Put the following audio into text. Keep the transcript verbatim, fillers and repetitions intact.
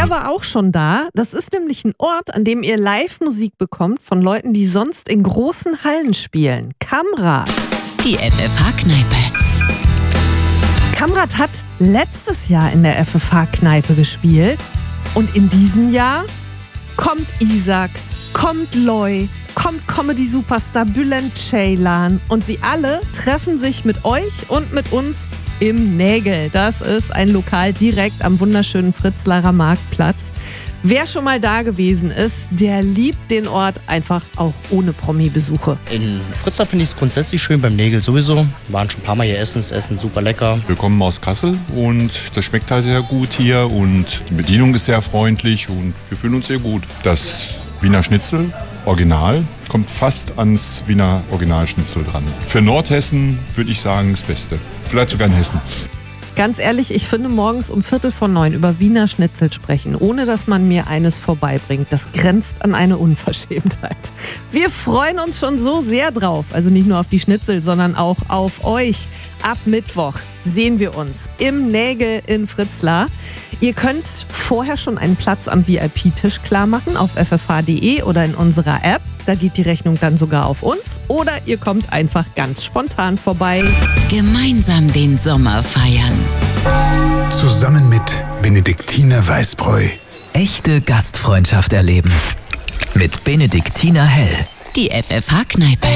Der war auch schon da. Das ist nämlich ein Ort, an dem ihr Live-Musik bekommt von Leuten, die sonst in großen Hallen spielen. Kamrat. Die F F H-Kneipe. Kamrat hat letztes Jahr in der F F H-Kneipe gespielt. Und in diesem Jahr kommt Isaac, kommt Loy, kommt Comedy-Superstar Bülent Ceylan. Und sie alle treffen sich mit euch und mit uns im Nägel. Das ist ein Lokal direkt am wunderschönen Fritzlarer Marktplatz. Wer schon mal da gewesen ist, der liebt den Ort einfach auch ohne Promi-Besuche. In Fritzlar finde ich es grundsätzlich schön, beim Nägel sowieso. Wir waren schon ein paar Mal hier essen, das Essen super lecker. Wir kommen aus Kassel und das schmeckt halt sehr gut hier und die Bedienung ist sehr freundlich und wir fühlen uns sehr gut. Das Wiener Schnitzel, Original, kommt fast ans Wiener Originalschnitzel dran. Für Nordhessen würde ich sagen das Beste. Vielleicht sogar in Hessen. Ganz ehrlich, ich finde morgens um Viertel vor neun über Wiener Schnitzel sprechen, ohne dass man mir eines vorbeibringt, das grenzt an eine Unverschämtheit. Wir freuen uns schon so sehr drauf, also nicht nur auf die Schnitzel, sondern auch auf euch. Ab Mittwoch sehen wir uns im Nägel in Fritzlar. Ihr könnt vorher schon einen Platz am V I P-Tisch klar machen auf f f h punkt d e oder in unserer App. Da geht die Rechnung dann sogar auf uns. Oder ihr kommt einfach ganz spontan vorbei. Gemeinsam den Sommer feiern. Zusammen mit Benediktiner Weißbräu. Echte Gastfreundschaft erleben. Mit Benediktiner Hell. Die F F H-Kneipe.